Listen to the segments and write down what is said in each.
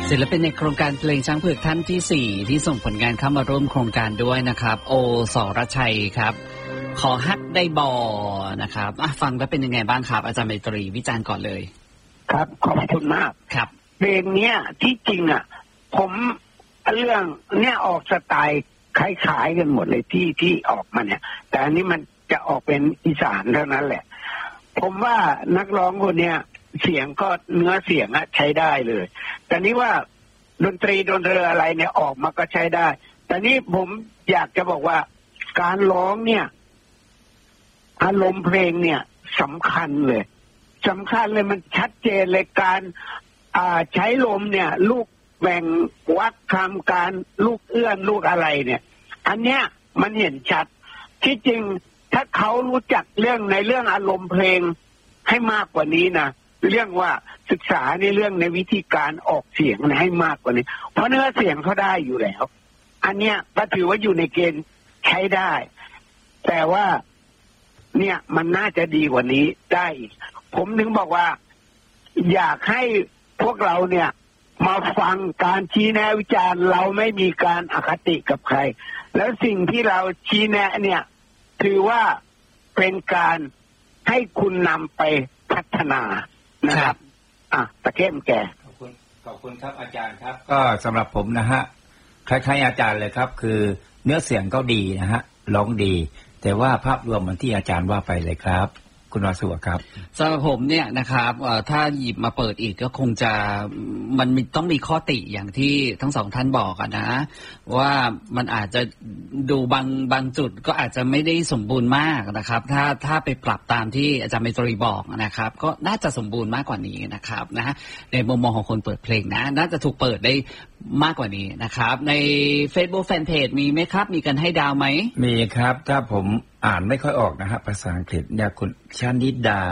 ศิลปินในโครงการเพลงช้างเผือกท่านที่4ที่ส่งผลงานเข้ามาร่วมโครงการด้วยนะครับโอสรชัยครับขอฮักได้บอนะครับฟังแล้วเป็นยังไงบ้างครับอาจารย์ไมตรีวิจารณ์ก่อนเลยครับขอบคุณมากครับเพลงเนี้ยที่จริงผมเรื่องเนี้ยออกสไตล์คล้ายๆกันหมดเลยที่ออกมาเนี่ยแต่อันนี้มันจะออกเป็นอีสานเท่านั้นแหละผมว่านักร้องคนเนี้ยเสียงก็เนื้อเสียงใช้ได้เลยแต่นี้ว่าดนตรีอะไรเนี่ยออกมาก็ใช้ได้แต่นี้ผมอยากจะบอกว่าการร้องเนี่ยอารมณ์เพลงเนี่ยสำคัญเลยมันชัดเจนเลยการใช้ลมเนี่ยลูกแบ่งวักคำการลูกเอื้อนลูกอะไรเนี่ยอันเนี้ยมันเห็นชัดที่จริงถ้าเขารู้จักเรื่องอารมณ์เพลงให้มากกว่านี้นะเรื่องว่าศึกษาในเรื่องในวิธีการออกเสียงให้มากกว่านี้เพราะเนื้อเสียงเขาได้อยู่แล้วอันเนี้ยก็ถือว่าอยู่ในเกณฑ์ใช้ได้แต่ว่าเนี่ยมันน่าจะดีกว่านี้ได้ผมถึงบอกว่าอยากให้พวกเราเนี่ยมาฟังการชี้แนะวิจารณ์เราไม่มีการอคติกับใครแล้วสิ่งที่เราชี้แนะเนี่ยถือว่าเป็นการให้คุณนำไปพัฒนานะครับตะเข้มแก่ขอบคุณครับอาจารย์ครับก็สำหรับผมนะฮะคล้ายๆอาจารย์เลยครับคือเนื้อเสียงก็ดีนะฮะร้องดีแต่ว่าภาพรวมมันที่อาจารย์ว่าไปเลยครับคุณวาสุครับสำหรับผมเนี่ยนะครับถ้าหยิบมาเปิดอีกก็คงจะมันต้องมีข้อติอย่างที่ทั้งสองท่านบอกนะว่ามันอาจจะดูบางจุดก็อาจจะไม่ได้สมบูรณ์มากนะครับถ้าไปปรับตามที่อาจารย์ไมตรีบอกนะครับก็น่าจะสมบูรณ์มากกว่านี้นะครับนะในมุมมองของคนเปิดเพลงนะน่าจะถูกเปิดได้มากกว่านี้นะครับใน Facebook Fanpage มีไหมครับมีกันให้ดาวไหมมีครับถ้าผมอ่านไม่ค่อยออกนะฮะภาษาอังกฤษเนี่ยคุณชนิดา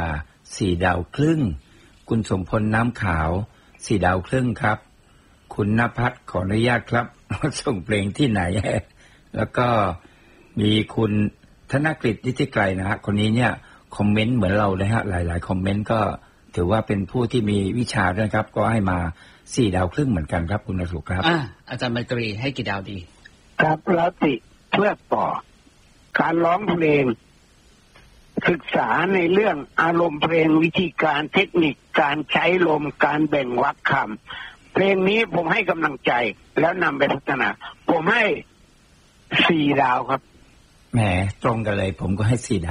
4 ดาวครึ่งคุณสมพลน้ำขาว4 ดาวครึ่งครับคุณณภัทรขออนุญาตครับส่งเพลงที่ไหนแล้วก็มีคุณธนกฤษนิติไกรนะฮะคนนี้เนี่ยคอมเมนต์เหมือนเราเลยฮะหลายๆคอมเมนต์ก็ถือว่าเป็นผู้ที่มีวิชาด้วยครับก็ให้มา4 ดาวครึ่งเหมือนกันครับคุณนสุครับอาจารย์ไมตรีให้กี่ดาวดีครับแล้วติเพื่อต่อการร้องเพลงศึกษาในเรื่องอารมณ์เพลงวิธีการเทคนิคการใช้ลมการแบ่งวรรคคำเพลงนี้ผมให้กำลังใจแล้วนำไปพัฒนาผมให้4 ดาวครับแหมตรงกันเลยผมก็ให้4 ด